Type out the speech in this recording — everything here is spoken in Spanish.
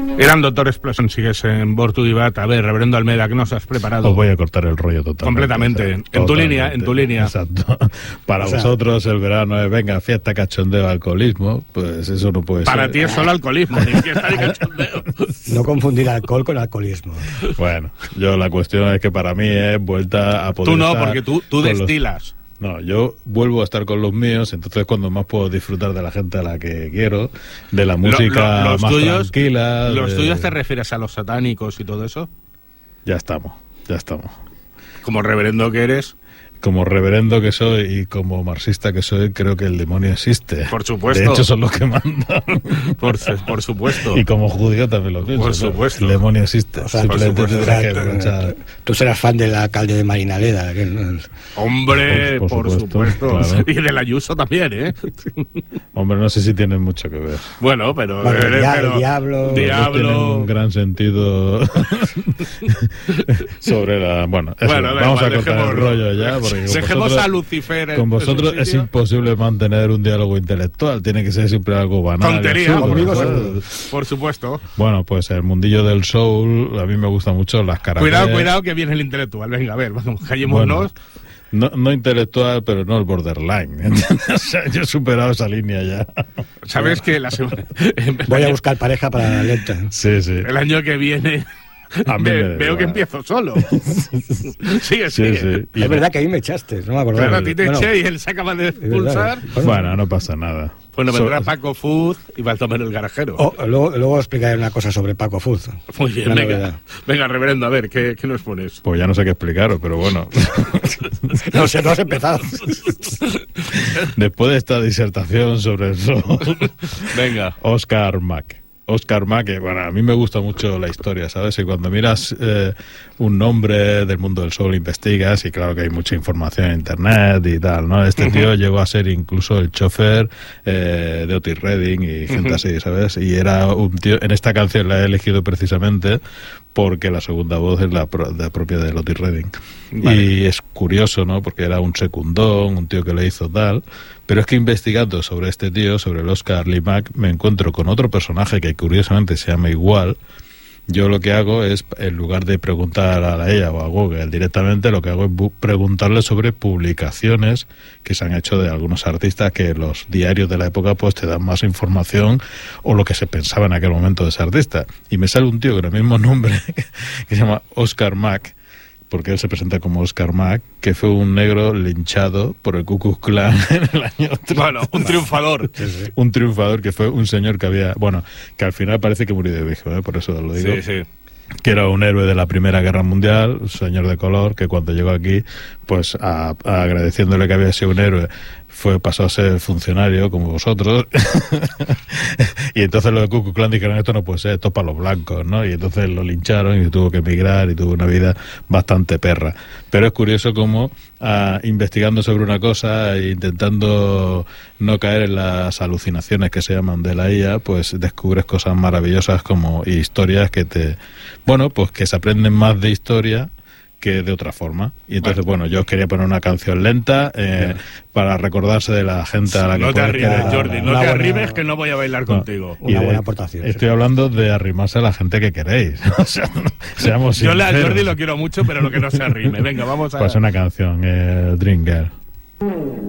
Eran Doctor Explosion, sigues en Born to Be Bad. A ver, Reverendo Almeida, ¿qué nos has preparado? Os voy a cortar el rollo totalmente. Completamente. O sea, en totalmente. tu línea. Exacto. Para vosotros el verano es, venga, fiesta, cachondeo, alcoholismo, pues eso no puede ser. Para ti es solo alcoholismo, ni fiesta ni cachondeo. No confundir alcohol con alcoholismo. Bueno, yo la cuestión es que para mí es vuelta a poder Tú no, estar porque tú destilas. No, yo vuelvo a estar con los míos, entonces cuando más puedo disfrutar de la gente a la que quiero, de la música los más tuyos, tranquila. ¿Los tuyos te refieres a los satánicos y todo eso? Ya estamos. Como reverendo que eres. Como reverendo que soy y como marxista que soy, creo que el demonio existe. Por supuesto. De hecho, son los que mandan. Por supuesto. Y como judío también lo pienso. Por supuesto. El demonio existe. O sea, simplemente tendrás que pensar. Tú serás fan del alcalde de Marinaleda. Hombre, por supuesto. Claro. Y del Ayuso también, ¿eh? Hombre, no sé si tienen mucho que ver. Bueno, pero... El diablo... Tienen un gran sentido sobre la... Bueno, vamos a cortar el rollo ya. Dejemos a Lucifer. Con vosotros es imposible mantener un diálogo intelectual. Tiene que ser siempre algo banal. Tontería, conmigo por supuesto. Bueno, pues el mundillo del soul, a mí me gusta mucho las caras. Cuidado que viene el intelectual. Venga, a ver, vamos, callémonos. Bueno, no intelectual, pero no el borderline. O sea, yo he superado esa línea ya. ¿Sabes que la semana... Voy a buscar pareja para la lenta. Sí. El año que viene... veo que empiezo solo. Sigue. Sí. Es verdad que ahí me echaste, no me acordaba. Claro, a ti te eché y él se acaba de expulsar. Bueno, no pasa nada. Bueno, vendrá Paco Food y Baldomero el Garajero. Luego explicaré una cosa sobre Paco Food. Muy bien, venga, reverendo, a ver, ¿qué nos pones? Pues ya no sé qué explicaros, pero bueno. No has empezado. Después de esta disertación sobre el sol, venga. Oscar Mack, bueno, a mí me gusta mucho la historia, ¿sabes? Y cuando miras un nombre del mundo del soul, investigas, y claro que hay mucha información en internet y tal, ¿no? Este tío llegó a ser incluso el chofer de Otis Redding y gente así, ¿sabes? Y era un tío, en esta canción la he elegido precisamente porque la segunda voz es la propia de Otis Redding. Vale. Y es curioso, ¿no? Porque era un secundón, un tío que le hizo tal, pero es que investigando sobre este tío, sobre el Oscar Lee Mack, me encuentro con otro personaje que curiosamente se llama igual. Yo lo que hago es, en lugar de preguntar a ella o a Google directamente, lo que hago es preguntarle sobre publicaciones que se han hecho de algunos artistas, que los diarios de la época pues te dan más información o lo que se pensaba en aquel momento de ese artista. Y me sale un tío con el mismo nombre que se llama Oscar Mack, porque él se presenta como Oscar Mack, que fue un negro linchado por el Ku Klux Klan en el año 30. Bueno, un triunfador. Sí. Un triunfador que fue un señor que había... Bueno, que al final parece que murió de viejo, por eso lo digo. Sí. Que era un héroe de la Primera Guerra Mundial, un señor de color, que cuando llegó aquí, pues agradeciéndole que había sido un héroe, pasó a ser funcionario como vosotros. Y entonces los de Ku Klux Klan dijeron, esto no puede ser, esto es para los blancos, ¿no? Y entonces lo lincharon y tuvo que emigrar y tuvo una vida bastante perra. Pero es curioso cómo investigando sobre una cosa e intentando no caer en las alucinaciones que se llaman de la IA, pues descubres cosas maravillosas como historias que que se aprenden más de historia que de otra forma. Y entonces, bueno, yo os quería poner una canción lenta para recordarse de la gente a la que... No te arrimes, Jordi, no te arrimes, que no voy a bailar contigo. Una buena aportación. Estoy hablando de arrimarse a la gente que queréis. O sea, seamos sinceros. Yo a Jordi lo quiero mucho, pero lo que no se arrime. Venga, vamos a... Pues una canción, Dream Girl.